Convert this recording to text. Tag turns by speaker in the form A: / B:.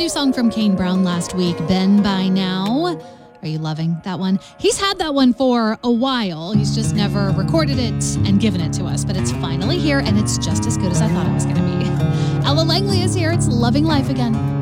A: new song from Kane Brown last week, Ben By Now. Are you loving that one? He's had that one for a while. He's just never recorded it and given it to us, but it's finally here and it's just as good as I thought it was going to be. Ella Langley is here. It's Loving Life Again.